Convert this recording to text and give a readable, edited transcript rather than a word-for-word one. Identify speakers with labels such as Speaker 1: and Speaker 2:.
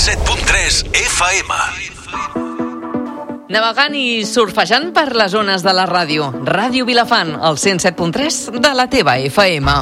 Speaker 1: 107.3 FM.
Speaker 2: Navegant i surfejant per les ones de la ràdio. Ràdio Vilafant, el 107.3 de la teva FM.